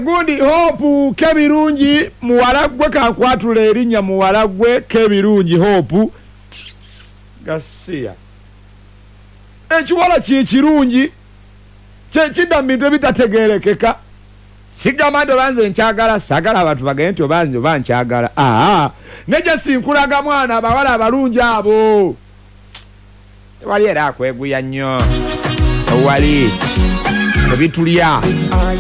gundi Hope Kebirungi muwalagwe kankwatula erinnya muwalagwe Kebirungi Hope Gasia ekiwala kirungi kidda mu bintu bitategeerekeka sigamande banze nkyagala sagala abantu bagende nti obanze oba nkyagala neja sinkulaga mwana abawala abalungi abo tewali era akweguya nnyo tewali ebitulya